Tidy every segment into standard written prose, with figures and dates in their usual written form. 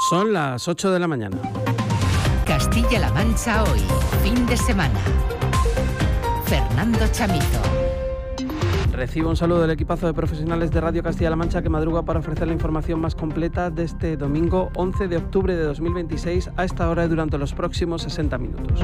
Son las 8 de la mañana. Castilla-La Mancha hoy, fin de semana. Fernando Chamizo. Recibo un saludo del equipazo de profesionales de Radio Castilla-La Mancha que madruga para ofrecer la información más completa de este domingo 11 de octubre de 2026 a esta hora y durante los próximos 60 minutos.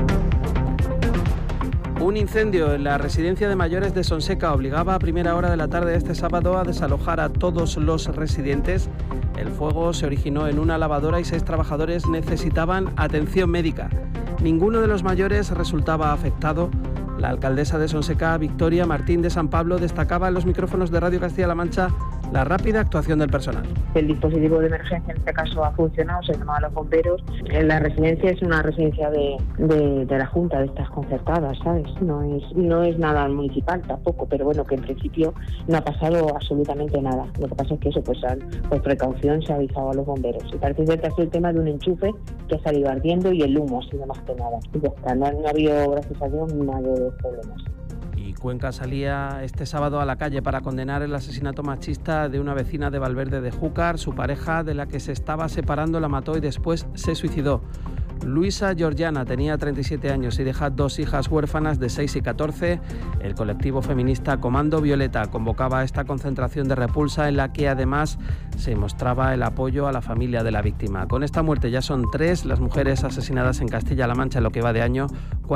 Un incendio en la residencia de mayores de Sonseca obligaba a primera hora de la tarde de este sábado a desalojar a todos los residentes. El fuego se originó en una lavadora y 6 trabajadores necesitaban atención médica. Ninguno de los mayores resultaba afectado. La alcaldesa de Sonseca, Victoria Martín de San Pablo, destacaba en los micrófonos de Radio Castilla-La Mancha la rápida actuación del personal. El dispositivo de emergencia en este caso ha funcionado, se llamaba a los bomberos. La residencia es una residencia de la Junta, de estas concertadas, ¿sabes? No es nada municipal tampoco, pero bueno, que en principio no ha pasado absolutamente nada. Lo que pasa es que eso, pues por precaución se ha avisado a los bomberos. Y parece ser que ha sido el tema de un enchufe que ha salido ardiendo y el humo ha sido más que nada. Y ya está, no ha habido, gracias a Dios, mayores problemas. Cuenca salía este sábado a la calle para condenar el asesinato machista de una vecina de Valverde de Júcar. Su pareja, de la que se estaba separando, la mató y después se suicidó. Luisa Georgiana tenía 37 años y deja 2 hijas huérfanas de 6 y 14. El colectivo feminista Comando Violeta convocaba esta concentración de repulsa en la que además se mostraba el apoyo a la familia de la víctima. Con esta muerte ya son 3 las mujeres asesinadas en Castilla-La Mancha en lo que va de año,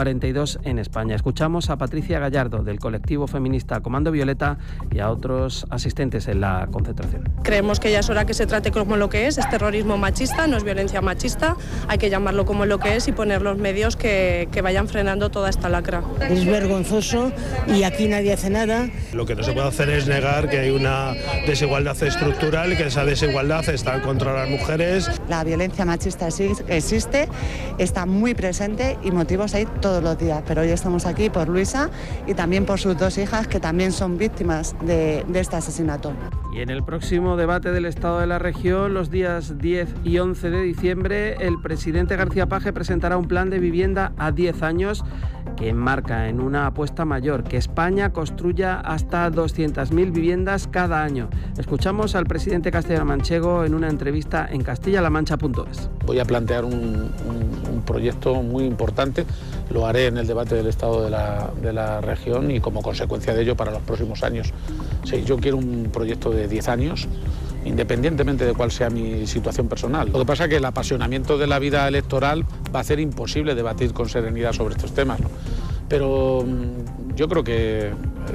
42 en España. Escuchamos a Patricia Gallardo del colectivo feminista Comando Violeta y a otros asistentes en la concentración. Creemos que ya es hora que se trate como lo que es terrorismo machista, no es violencia machista, hay que llamarlo como lo que es y poner los medios que vayan frenando toda esta lacra. Es vergonzoso y aquí nadie hace nada. Lo que no se puede hacer es negar que hay una desigualdad estructural y que esa desigualdad está contra las mujeres. La violencia machista existe, está muy presente y motivos hay todos los días, pero hoy estamos aquí por Luisa y también por sus 2 hijas que también son víctimas de este asesinato. Y en el próximo debate del Estado de la Región, los días 10 y 11 de diciembre, el presidente García Paje presentará un plan de vivienda a 10 años que enmarca en una apuesta mayor, que España construya hasta 200.000 viviendas cada año. Escuchamos al presidente castellano-manchego en una entrevista en castillalamancha.es. Voy a plantear un proyecto muy importante, lo haré en el debate del Estado de la Región y como consecuencia de ello para los próximos años. Sí, yo quiero un proyecto de 10 años, independientemente de cuál sea mi situación personal. Lo que pasa es que el apasionamiento de la vida electoral va a hacer imposible debatir con serenidad sobre estos temas, ¿no? Pero yo creo que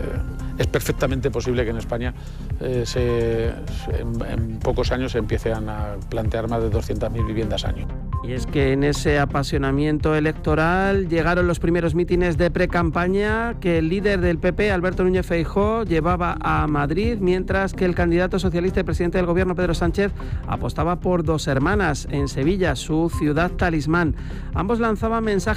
es perfectamente posible que en España en pocos años se empiecen a plantear más de 200.000 viviendas año. Y es que en ese apasionamiento electoral llegaron los primeros mítines de precampaña que el líder del PP, Alberto Núñez Feijóo, llevaba a Madrid, mientras que el candidato socialista y presidente del gobierno, Pedro Sánchez, apostaba por Dos Hermanas en Sevilla, su ciudad talismán. Ambos lanzaban mensajes